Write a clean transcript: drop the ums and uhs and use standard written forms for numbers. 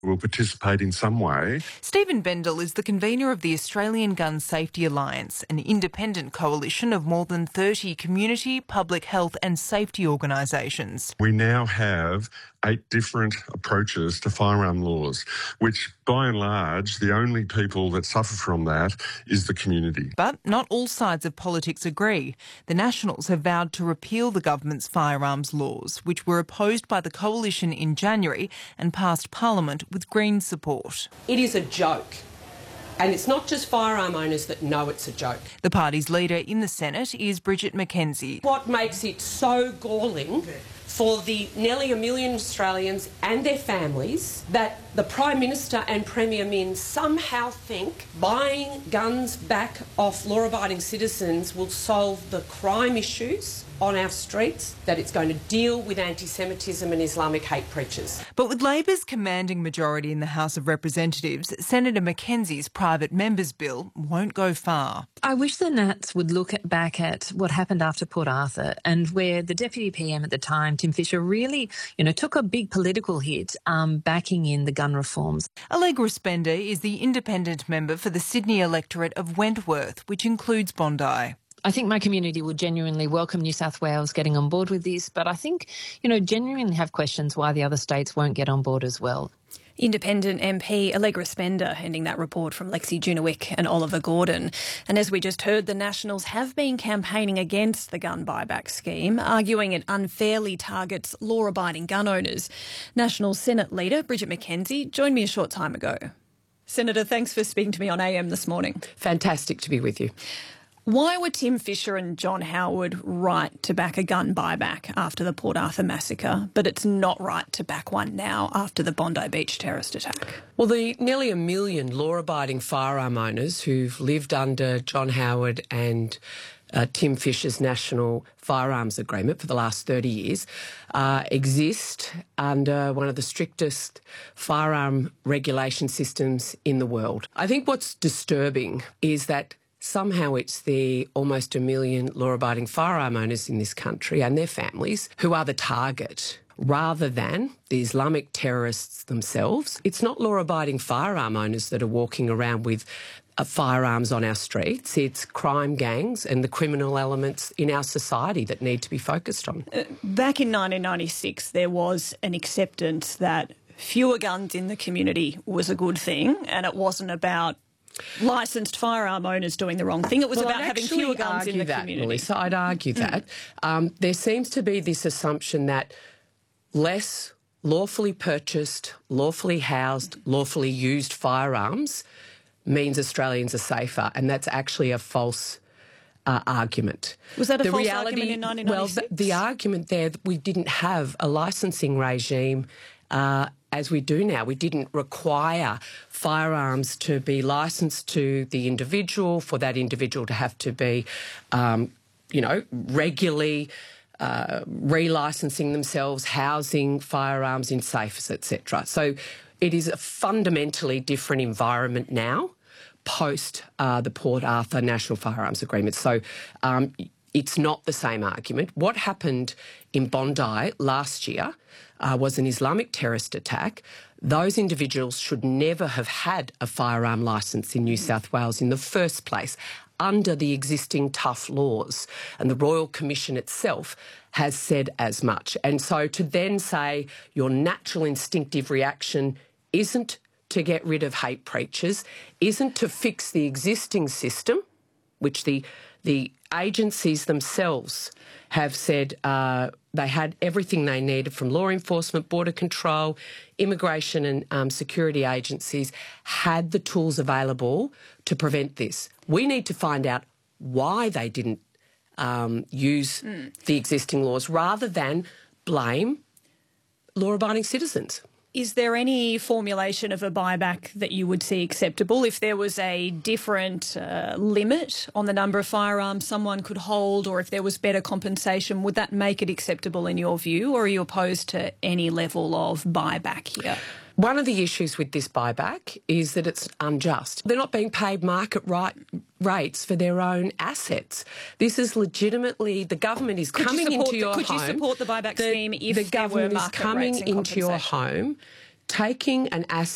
will participate in some way. Stephen Bendel is the convener of the Australian Gun Safety Alliance, an independent coalition of more than 30 community, public health and safety organisations. We now have 8 different approaches to firearm laws, which by and large, the only people that suffer from that is the community. But not all sides of politics agree. The Nationals have vowed to repeal the government's firearms laws, which were opposed by the coalition in January and passed Parliament with Greens support. It is a joke. And it's not just firearm owners that know it's a joke. The party's leader in the Senate is Bridget McKenzie. What makes it so galling for the nearly 1 million Australians and their families that the Prime Minister and Premier Min somehow think buying guns back off law-abiding citizens will solve the crime issues on our streets, that it's going to deal with anti-Semitism and Islamic hate preachers. But with Labor's commanding majority in the House of Representatives, Senator McKenzie's private members' bill won't go far. I wish the Nats would look back at what happened after Port Arthur and where the Deputy PM at the time, Tim Fischer, really, took a big political hit backing in the gun reforms. Allegra Spender is the independent member for the Sydney electorate of Wentworth, which includes Bondi. I think my community would genuinely welcome New South Wales getting on board with this, but I think, genuinely have questions why the other states won't get on board as well. Independent MP Allegra Spender ending that report from Lexi Junowick and Oliver Gordon. And as we just heard, the Nationals have been campaigning against the gun buyback scheme, arguing it unfairly targets law-abiding gun owners. National Senate leader Bridget McKenzie joined me a short time ago. Senator, thanks for speaking to me on AM this morning. Fantastic to be with you. Why were Tim Fischer and John Howard right to back a gun buyback after the Port Arthur massacre, but it's not right to back one now after the Bondi Beach terrorist attack? Well, the nearly 1 million law-abiding firearm owners who've lived under John Howard and Tim Fischer's National Firearms Agreement for the last 30 years exist under one of the strictest firearm regulation systems in the world. I think what's disturbing is that somehow it's the almost 1 million law-abiding firearm owners in this country and their families who are the target rather than the Islamic terrorists themselves. It's not law-abiding firearm owners that are walking around with firearms on our streets. It's crime gangs and the criminal elements in our society that need to be focused on. Back in 1996, there was an acceptance that fewer guns in the community was a good thing, and it wasn't about licensed firearm owners doing the wrong thing. It was about having fewer guns in the community. Melissa, I'd argue that. There seems to be this assumption that less lawfully purchased, lawfully housed, lawfully used firearms means Australians are safer, and that's actually a false argument. Was that a false argument in 1996? Well, the argument there, we didn't have a licensing regime as we do now. We didn't require firearms to be licensed to the individual, for that individual to have to be, regularly relicensing themselves, housing firearms in safes, etc. So it is a fundamentally different environment now post the Port Arthur National Firearms Agreement. So it's not the same argument. What happened in Bondi last year was an Islamic terrorist attack. Those individuals should never have had a firearm licence in New South Wales in the first place under the existing tough laws. And the Royal Commission itself has said as much. And so to then say your natural instinctive reaction isn't to get rid of hate preachers, isn't to fix the existing system, which the agencies themselves have said they had everything they needed from law enforcement, border control, immigration and security agencies had the tools available to prevent this. We need to find out why they didn't use the existing laws rather than blame law-abiding citizens. Is there any formulation of a buyback that you would see acceptable if there was a different limit on the number of firearms someone could hold, or if there was better compensation? Would that make it acceptable in your view, or are you opposed to any level of buyback here? One of the issues with this buyback is that it's unjust. They're not being paid market rates for their own assets. This is legitimately, the government is coming into your home. Could you support the buyback scheme if there were market rates and compensation? The government is coming into your home, taking an asset